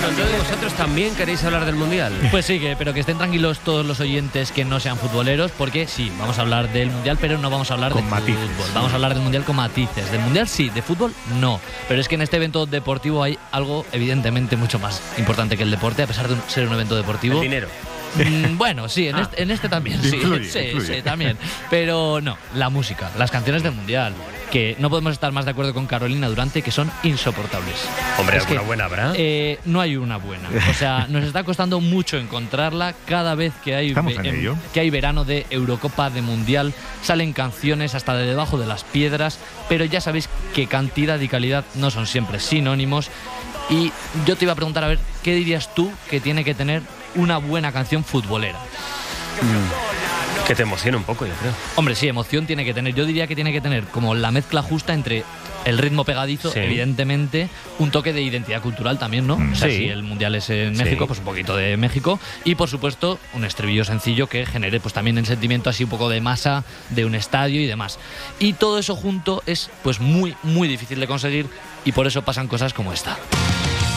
Bueno, entonces vosotros también queréis hablar del Mundial. Pues sí, pero que estén tranquilos todos los oyentes que no sean futboleros, porque sí, vamos a hablar del Mundial, pero no vamos a hablar de fútbol. Vamos a hablar del Mundial con matices. Del Mundial sí, de fútbol no. Pero es que en este evento deportivo hay algo evidentemente mucho más importante que el deporte, a pesar de ser un evento deportivo. El dinero. Bueno, sí, en este también, sí, sí, también. Pero no, la música, las canciones del Mundial, que no podemos estar más de acuerdo con Carolina Durante, que son insoportables. Hombre, Es ¿alguna que, buena habrá? No hay una buena. O sea, nos está costando mucho encontrarla. Cada vez que hay, que hay verano de Eurocopa, de Mundial, salen canciones hasta de debajo de las piedras, pero ya sabéis que cantidad y calidad no son siempre sinónimos. Y yo te iba a preguntar, a ver, ¿qué dirías tú que tiene que tener una buena canción futbolera? Que te emociona un poco, yo creo. Hombre, sí, emoción tiene que tener. Yo diría que tiene que tener como la mezcla justa entre el ritmo pegadizo, sí, evidentemente, un toque de identidad cultural también, ¿no? O sea, sí. Si el Mundial es en México, pues un poquito de México. Y, por supuesto, un estribillo sencillo que genere pues también el sentimiento así un poco de masa de un estadio y demás. Y todo eso junto es pues muy, muy difícil de conseguir, y por eso pasan cosas como esta.